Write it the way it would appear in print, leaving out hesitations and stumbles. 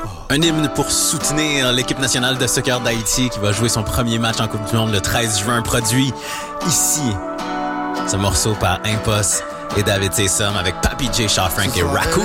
Un hymne pour soutenir l'équipe nationale de soccer d'Haïti qui va jouer son premier match en Coupe du Monde le 13 juin, produit ici. Ce morceau par Impost et David Tessom avec Papi J. Shaw Frank et Raku.